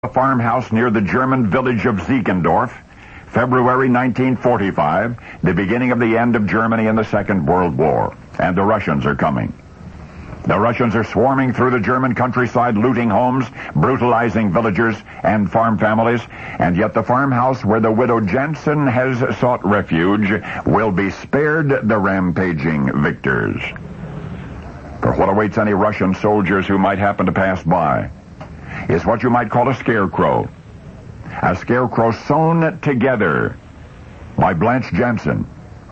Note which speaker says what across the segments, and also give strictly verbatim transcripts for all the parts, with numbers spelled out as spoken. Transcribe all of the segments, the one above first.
Speaker 1: A farmhouse near the German village of Siegendorf, February nineteen forty-five, the beginning of the end of Germany in the Second World War. And the Russians are coming. The Russians are swarming through the German countryside, looting homes, brutalizing villagers and farm families, and yet the farmhouse where the widow Jensen has sought refuge will be spared the rampaging victors. For what awaits any Russian soldiers who might happen to pass by is what you might call a scarecrow. A scarecrow sewn together by Blanche Jensen.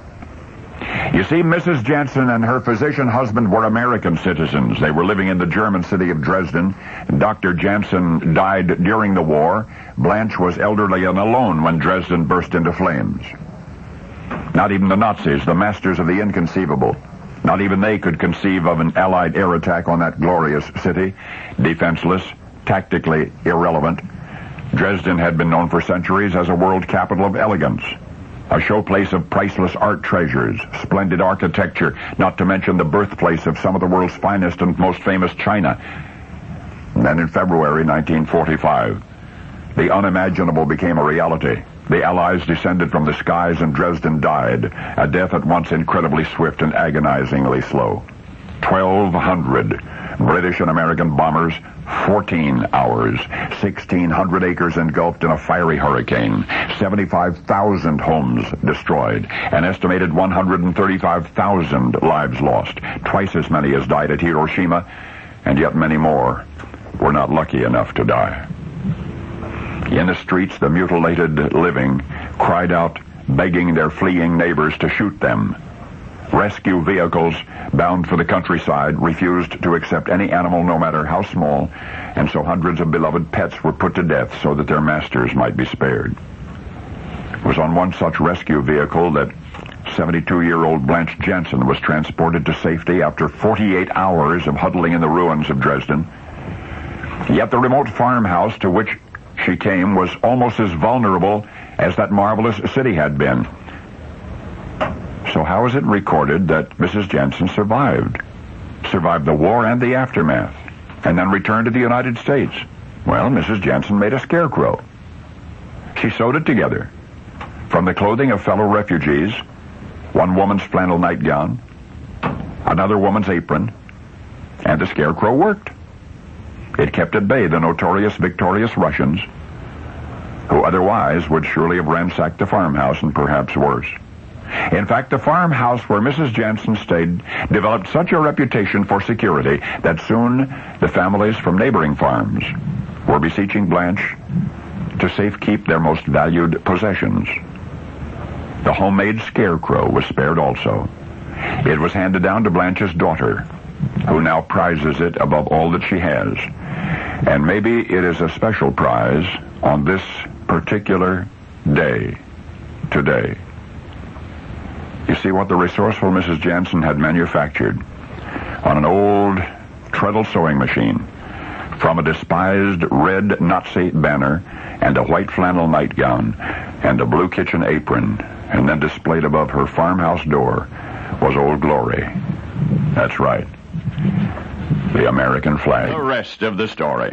Speaker 1: You see, Missus Jensen and her physician husband were American citizens. They were living in the German city of Dresden. Doctor Jensen died during the war. Blanche was elderly and alone when Dresden burst into flames. Not even the Nazis, the masters of the inconceivable, not even they could conceive of an Allied air attack on that glorious city. Defenseless, tactically irrelevant, Dresden had been known for centuries as a world capital of elegance, a showplace of priceless art treasures, splendid architecture, not to mention the birthplace of some of the world's finest and most famous china. And then in February nineteen forty-five, the unimaginable became a reality. The Allies descended from the skies and Dresden died, a death at once incredibly swift and agonizingly slow. twelve hundred British and American bombers, fourteen hours, sixteen hundred acres engulfed in a fiery hurricane, seventy-five thousand homes destroyed, an estimated one hundred thirty-five thousand lives lost, twice as many as died at Hiroshima, and yet many more were not lucky enough to die. In the streets, the mutilated living cried out, begging their fleeing neighbors to shoot them. Rescue vehicles bound for the countryside refused to accept any animal, no matter how small, and so hundreds of beloved pets were put to death so that their masters might be spared. It was on one such rescue vehicle that seventy-two-year-old Blanche Jensen was transported to safety after forty-eight hours of huddling in the ruins of Dresden. Yet the remote farmhouse to which she came was almost as vulnerable as that marvelous city had been. So how is it recorded that Missus Jensen survived? Survived the war and the aftermath, and then returned to the United States? Well, Missus Jensen made a scarecrow. She sewed it together from the clothing of fellow refugees, one woman's flannel nightgown, another woman's apron, and the scarecrow worked. It kept at bay the notorious victorious Russians, who otherwise would surely have ransacked the farmhouse and perhaps worse. In fact, the farmhouse where Missus Jensen stayed developed such a reputation for security that soon the families from neighboring farms were beseeching Blanche to safekeep their most valued possessions. The homemade scarecrow was spared also. It was handed down to Blanche's daughter, who now prizes it above all that she has. And maybe it is a special prize on this particular day, today. You see what the resourceful Missus Jensen had manufactured on an old treadle sewing machine from a despised red Nazi banner and a white flannel nightgown and a blue kitchen apron, and then displayed above her farmhouse door was Old Glory. That's right, the American flag.
Speaker 2: The rest of the story.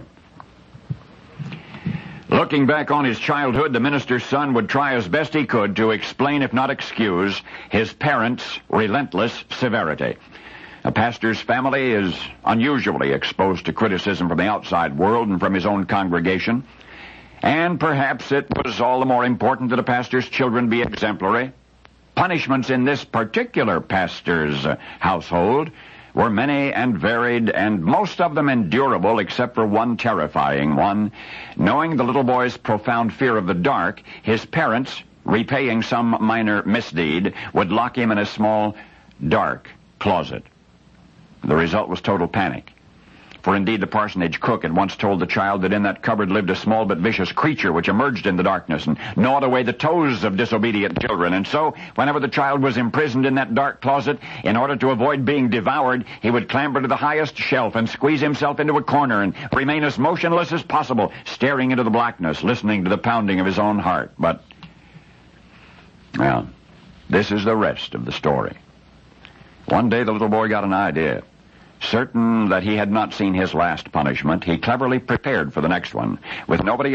Speaker 2: Looking back on his childhood, the minister's son would try as best he could to explain, if not excuse, his parents' relentless severity. A pastor's family is unusually exposed to criticism from the outside world and from his own congregation. And perhaps it was all the more important that a pastor's children be exemplary. Punishments in this particular pastor's uh, household were many and varied, and most of them endurable, except for one terrifying one. Knowing the little boy's profound fear of the dark, his parents, repaying some minor misdeed, would lock him in a small, dark closet. The result was total panic. For indeed the parsonage cook had once told the child that in that cupboard lived a small but vicious creature which emerged in the darkness and gnawed away the toes of disobedient children. And so, whenever the child was imprisoned in that dark closet, in order to avoid being devoured, he would clamber to the highest shelf and squeeze himself into a corner and remain as motionless as possible, staring into the blackness, listening to the pounding of his own heart. But, well, this is the rest of the story. One day the little boy got an idea. Certain that he had not seen his last punishment, he cleverly prepared for the next one. With nobody